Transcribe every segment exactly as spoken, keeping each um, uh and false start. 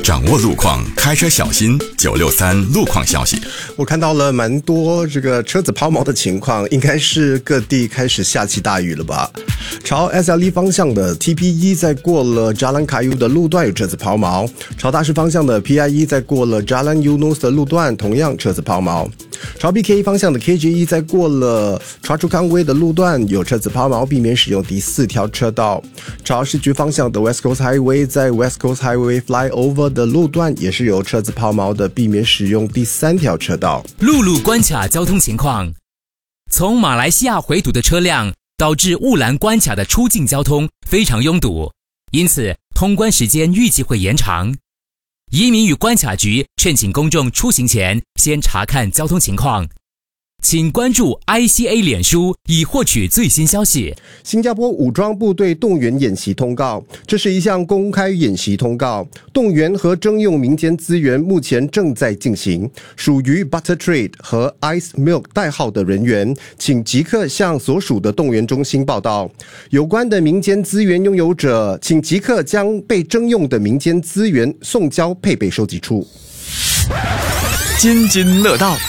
掌握路况，开车小心。九六三路况消息， 我看到了蛮多这个车子抛锚的情况，应该是各地开始下起大雨了吧？朝 S L E 方向的 T P 一 在过了 Jalan Kayu 的路段有车子抛锚，朝大势方向的 P I 一 在过了 Jalan Eunos 的路段同样车子抛锚，朝 B K 方向的 K J 一 在过了 Choa Chu Kang Way 的路段有车子抛锚，避免使用第四条车道。朝市区方向的 West Coast Highway 在 West Coast Highway Flyover 的路段也是有车子抛锚的，避免使用第三条车道。 陆路关卡交通情况，从马来西亚回堵的车辆导致雾兰关卡的出境交通非常拥堵，因此通关时间预计会延长。移民与关卡局劝请公众出行前先查看交通情况。请关注 I C A 脸书以获取最新消息。 新加坡武装部队动员演习通告，这是一项公开演习通告，动员和征用民间资源目前正在进行。属于 Butter Trade 和 Ice Milk 代号的人员，请即刻向所属的动员中心报到。有关的民间资源拥有者，请即刻将被征用的民间资源送交配备收集处。 津津乐道。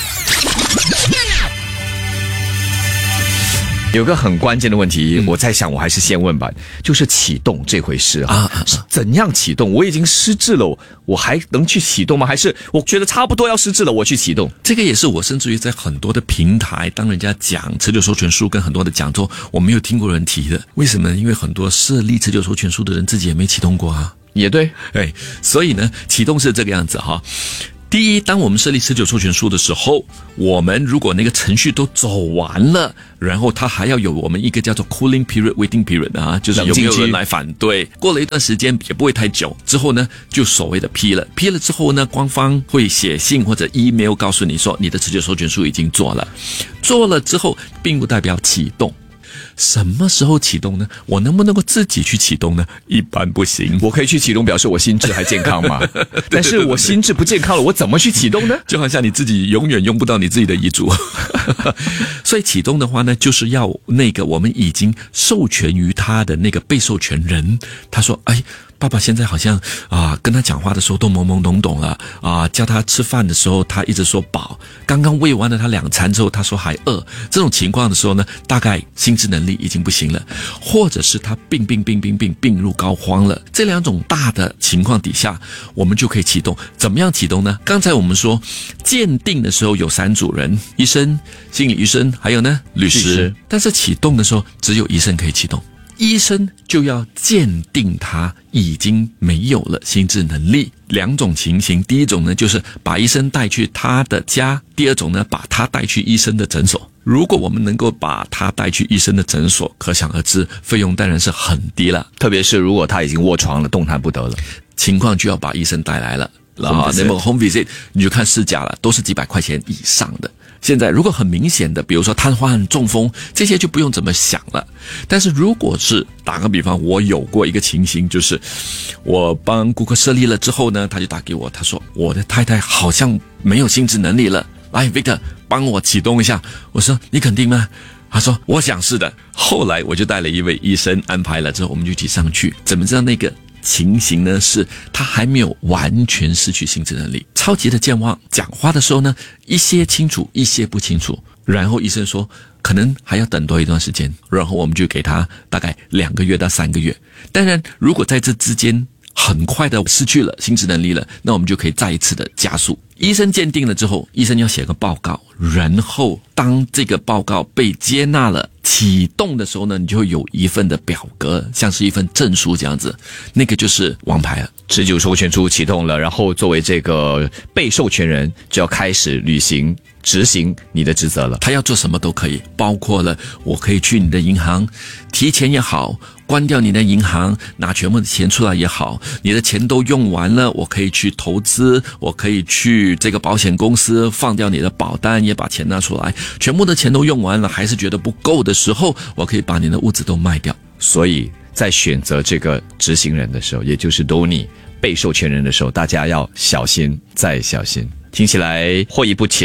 有个很关键的问题，嗯、我在想，我还是先问吧，就是启动这回事啊，啊啊怎样启动？我已经失智了，我还能去启动吗？还是我觉得差不多要失智了，我去启动？ 这个也是我甚至于在很多的平台，当人家讲持久授权书跟很多的讲座，我没有听过人提的。为什么呢？因为很多设立持久授权书的人自己也没启动过啊。 也对， 哎，所以呢，启动是这个样子哈。第一，当我们设立持久授权书的时候，我们如果那个程序都走完了，然后它还要有我们一个叫做 cooling period waiting period 啊，就是有没有人来反对，过了一段时间也不会太久，之后呢就所谓的批了，批了之后呢，官方会写信或者 email 告诉你说你的持久授权书已经做了，做了之后并不代表启动。什么时候启动呢？我能不能够自己去启动呢？一般不行。 我可以去启动，表示我心智还健康嘛？但是我心智不健康了，我怎么去启动呢？ 就好像你自己永远用不到你自己的遗嘱。所以启动的话呢，就是要那个我们已经授权于他的那个被授权人，他说：“哎。”爸爸现在好像啊，跟他讲话的时候都懵懵懂懂了啊，叫他吃饭的时候他一直说饱，刚刚喂完了他两餐之后他说还饿，这种情况的时候呢，大概心智能力已经不行了，或者是他病病病病病病入膏肓了，这两种大的情况底下，我们就可以启动。怎么样启动呢？刚才我们说鉴定的时候有三组人，医生、心理医生，还有呢律师，律师但是启动的时候只有医生可以启动。医生就要鉴定他已经没有了心智能力，两种情形，第一种呢就是把医生带去他的家，第二种呢把他带去医生的诊所。如果我们能够把他带去医生的诊所，可想而知费用当然是很低了， 特别是如果他已经卧床了，动弹不得了， 情况就要把医生带来了啊，那么 home visit 你就看市价了，都是几百块钱以上的。现在如果很明显的，比如说瘫痪、中风，这些就不用怎么想了。但是如果是打个比方，我有过一个情形，就是我帮顾客设立了之后呢，他就打给我，他说我的太太好像没有心智能力了，来 Victor 帮我启动一下。我说你肯定吗？他说我想是的。后来我就带了一位医生安排了之后，我们就一起上去。怎么知道那个情形呢？是他还没有完全失去心智能力，超级的健忘，讲话的时候呢一些清楚一些不清楚，然后医生说可能还要等多一段时间，然后我们就给他大概两个月到三个月。当然如果在这之间很快的失去了心智能力了，那我们就可以再一次的加速。医生鉴定了之后，医生要写个报告，然后当这个报告被接纳了，启动的时候呢，你就会有一份的表格，像是一份证书这样子，那个就是王牌了。 持久授权书启动了，然后作为这个被授权人，就要开始履行执行你的职责了。 他要做什么都可以，包括了我可以去你的银行提钱也好，关掉你的银行拿全部的钱出来也好，你的钱都用完了，我可以去投资，我可以去这个保险公司放掉你的保单，也把钱拿出来，全部的钱都用完了，还是觉得不够的时候，我可以把你的屋子都卖掉。 所以在选择这个执行人的时候，也就是 Donnie 被授权人的时候，大家要小心再小心。听起来获益不浅，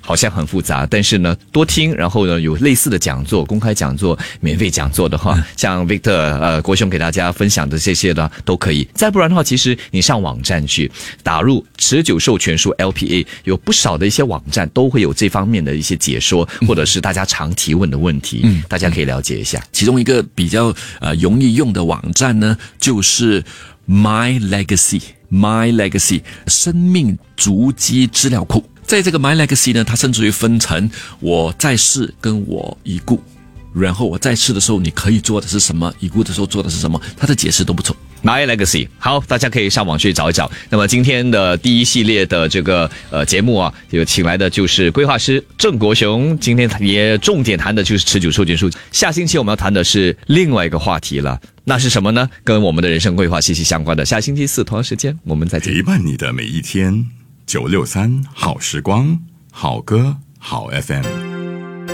好像很复杂，但是呢，多听，然后呢，有类似的讲座、公开讲座、免费讲座的话，嗯、像 Victor 呃国雄给大家分享的这些呢，都可以。再不然的话，其实你上网站去打入持久授权书 L P A， 有不少的一些网站都会有这方面的一些解说，嗯、或者是大家常提问的问题，嗯，大家可以了解一下。 其中一个比较呃容易用的网站呢，就是 My Legacy。My Legacy 生命足迹资料库，在这个 My Legacy 呢，它甚至于分成我在世跟我已故，然后我在世的时候你可以做的是什么，已故的时候做的是什么，它的解释都不错。 My Legacy， 好，大家可以上网去找一找。那么今天的第一系列的这个呃节目啊，有请来的就是规划师郑国雄，今天也重点谈的就是持久授权书。下星期我们要谈的是另外一个话题了，那是什么呢？跟我们的人生规划息息相关的。下星期四同样时间我们再见。 陪伴你的每一天，九六三好时光，好歌好 F M。